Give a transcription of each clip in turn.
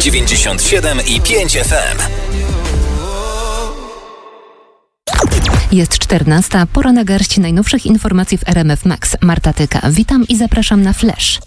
97,5 FM. Jest 14, pora na garść najnowszych informacji w RMF Max. Marta Tyka, witam i zapraszam na Flash.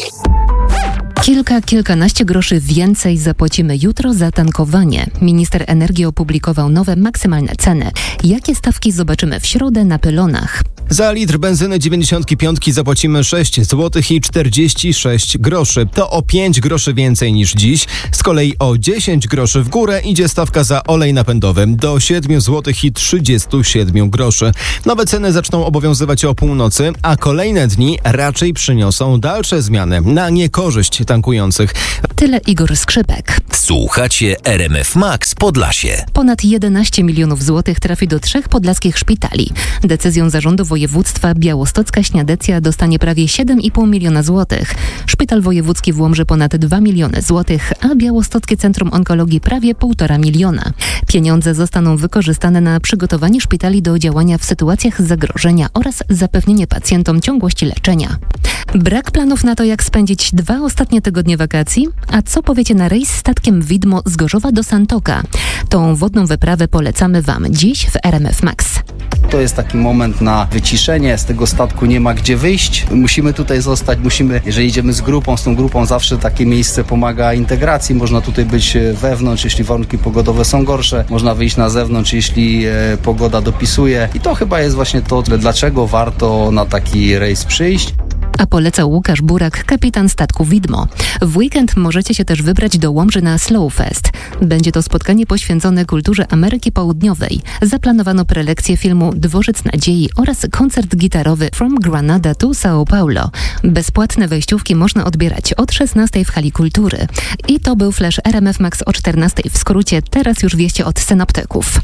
Kilkanaście groszy więcej zapłacimy jutro za tankowanie. Minister energii opublikował nowe maksymalne ceny. Jakie stawki zobaczymy w środę na pylonach? Za litr benzyny 95 zapłacimy 6 zł i 46 groszy. To o 5 groszy więcej niż dziś. Z kolei o 10 groszy w górę idzie stawka za olej napędowy do 7 zł i 37 groszy. Nowe ceny zaczną obowiązywać o północy, a kolejne dni raczej przyniosą dalsze zmiany na niekorzyść tankujących. Tyle Igor Skrzypek. Słuchacie RMF Max Podlasie. Ponad 11 milionów złotych trafi do 3 podlaskich szpitali. Decyzją zarządu województwa Białostocka Śniadecja dostanie prawie 7,5 miliona złotych. Szpital wojewódzki w Łomży ponad 2 miliony złotych, a Białostockie Centrum Onkologii prawie 1,5 miliona. Pieniądze zostaną wykorzystane na przygotowanie szpitali do działania w sytuacjach zagrożenia oraz zapewnienie pacjentom ciągłości leczenia. Brak planów na to, jak spędzić 2 ostatnie tygodnie wakacji? A co powiecie na rejs statkiem widmo z Gorzowa do Santoka? Tą wodną wyprawę polecamy Wam dziś w RMF Max. To jest taki moment na wyciszenie, z tego statku nie ma gdzie wyjść. Musimy tutaj zostać, jeżeli idziemy z tą grupą zawsze takie miejsce pomaga integracji. Można tutaj być wewnątrz, jeśli warunki pogodowe są gorsze. Można wyjść na zewnątrz, jeśli pogoda dopisuje. I to chyba jest właśnie to, dlaczego warto na taki rejs przyjść. A polecał Łukasz Burak, kapitan statku Widmo. W weekend możecie się też wybrać do Łomży na Slow Fest. Będzie to spotkanie poświęcone kulturze Ameryki Południowej. Zaplanowano prelekcję filmu Dworzec Nadziei oraz koncert gitarowy From Granada to São Paulo. Bezpłatne wejściówki można odbierać od 16 w hali kultury. I to był Flash RMF Max o 14 w skrócie. Teraz już wieście od synoptyków.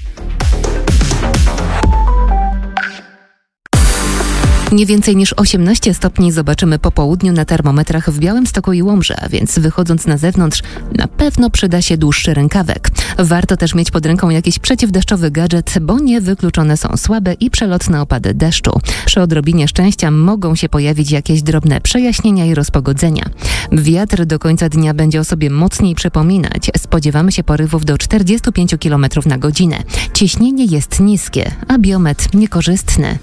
Nie więcej niż 18 stopni zobaczymy po południu na termometrach w Białymstoku i Łomży, a więc wychodząc na zewnątrz na pewno przyda się dłuższy rękawek. Warto też mieć pod ręką jakiś przeciwdeszczowy gadżet, bo niewykluczone są słabe i przelotne opady deszczu. Przy odrobinie szczęścia mogą się pojawić jakieś drobne przejaśnienia i rozpogodzenia. Wiatr do końca dnia będzie o sobie mocniej przypominać. Spodziewamy się porywów do 45 km na godzinę. Ciśnienie jest niskie, a biometr niekorzystny.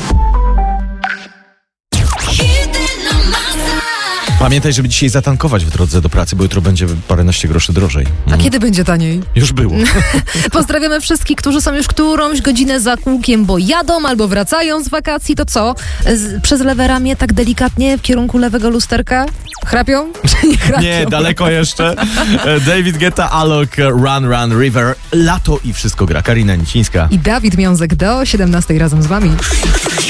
Pamiętaj, żeby dzisiaj zatankować w drodze do pracy, bo jutro będzie paręnaście groszy drożej. A kiedy będzie taniej? Już było. Pozdrawiamy wszystkich, którzy są już którąś godzinę za kółkiem, bo jadą albo wracają z wakacji. To co? Przez lewe ramię tak delikatnie w kierunku lewego lusterka? Chrapią? Czy nie chrapią? Nie, daleko jeszcze. David Guetta, Alok, Run Run River, Lato i wszystko gra. Karina Nicińska I Dawid Miązek do 17 razem z wami.